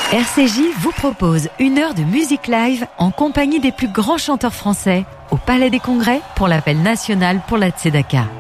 RCJ vous propose 1 heure de musique live en compagnie des plus grands chanteurs français au Palais des Congrès pour l'appel national pour la Tzedaka.